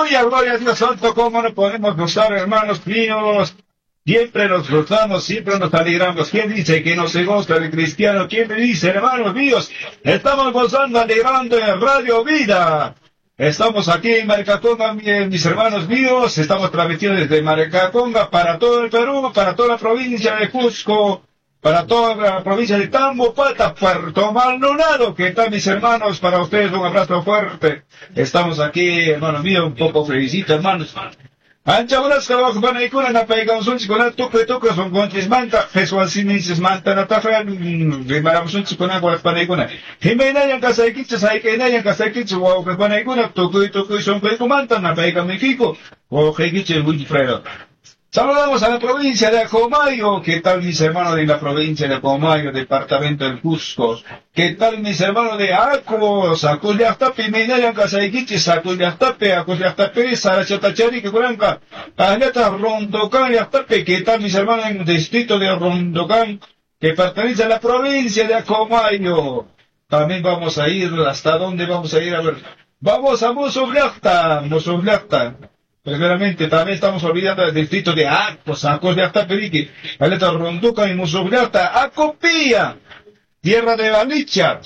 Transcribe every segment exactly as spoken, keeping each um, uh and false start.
Aleluya, gloria a Dios santo, cómo no podemos gozar, hermanos míos. Siempre nos gozamos, siempre nos alegramos. ¿Quién dice que no se goza el cristiano? ¿Quién me dice, hermanos míos? Estamos gozando, alegrando en Radio Vida. Estamos aquí en Maricaconga, mis hermanos míos. Estamos transmitiendo desde Maricaconga para todo el Perú, para toda la provincia de Cusco, para toda la provincia de Tambopata, Puerto Maldonado. ¿Qué tal, mis hermanos? Para ustedes un abrazo fuerte. Estamos aquí, hermanos míos, un poco felicito, hermanos. Ancha unas trabajo para ikuna na paigan sunci kuna tukre tukre son contis manta fesual sinis manta na tafran rimaram sunci kuna kwa para ikuna himena yang kasai kitsa sai kena yang kasai kitsa wa kwa para ikuna tukre tukre son kwa manta na paigan México o hegiche muy frero. Saludamos a la provincia de Acomayo. ¿Qué tal, mis hermanos de la provincia de Acomayo, departamento del Cusco? ¿Qué tal, mis hermanos de Aco? Saculiastape, Menayan, Casaiquiche, Saculiastape, Aculiastape, Sarachatachari, que curanca, Aleta, Rondocán, Yastape. ¿Qué tal, mis hermanos en el distrito de Rondocán, que pertenece a la provincia de Acomayo? También vamos a ir, ¿hasta dónde vamos a ir? A ver, vamos a Mosoblacta, Mosoblacta. Primeramente, también estamos olvidando del distrito de Acos, Acos de Actaperiqui, Aleta Ronduca y Musoblata, Acopía, tierra de Balicha.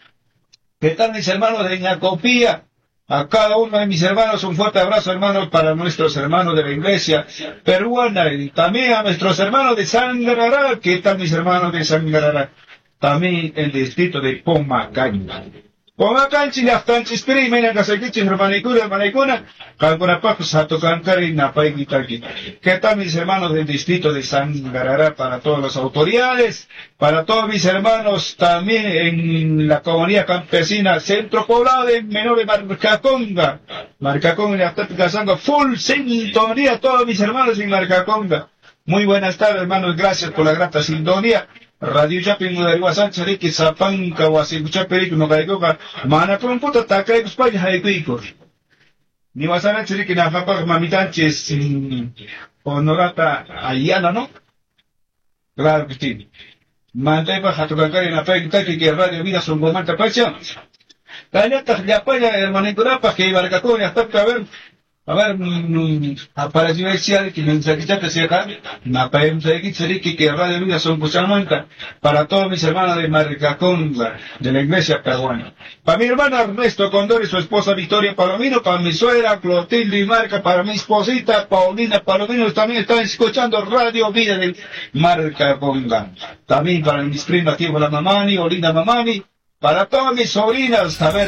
¿Qué tal, mis hermanos de Acopía? A cada uno de mis hermanos un fuerte abrazo, hermanos, para nuestros hermanos de la iglesia peruana y también a nuestros hermanos de Sangarará. ¿Qué tal, mis hermanos de Sangarará? También el distrito de Pomacaña. Pomacan chilaftan chispiri mena kasakichi hermanicura hermanicuna calcuna papo sato cancari napay guitaki. ¿Qué tal, mis hermanos del distrito de Sangarará? Para todas las autoridades, para todos mis hermanos también en la comunidad campesina centro poblado de menor de Marcaconga, Marcaconga y Atápica Sanga, full sintonía todos mis hermanos en Marcaconga. Muy buenas tardes, hermanos, gracias por la grata sintonía. Radio Japin dari wasan cari kisah pangka wasi buca perik no kaiko ka mana pun puta takai kuspa jahai kuiko ni wasana cari kina apa mamitan ches honorata ayana no claro que sí mantai pa hatu kakari na pa kita que Radio Vida son bomanta pacha kanya tak llapaya hermano kurapa que Maricaconga hasta a ver a ver para diversidad que mientras que ya te cierra na paem se que se que Radio Vida son buchamanca para todos mis hermanos de Maricaconga de la iglesia peruana, para mi hermana Ernesto Condor y su esposa Victoria Palomino, para mi suegra Clotilde y Marca, para mi esposita Paulina Palomino, también están escuchando Radio Vida de Maricaconga, también para mis primas Tío la Mamani, Olinda Mamani, para todas mis sobrinas, a ver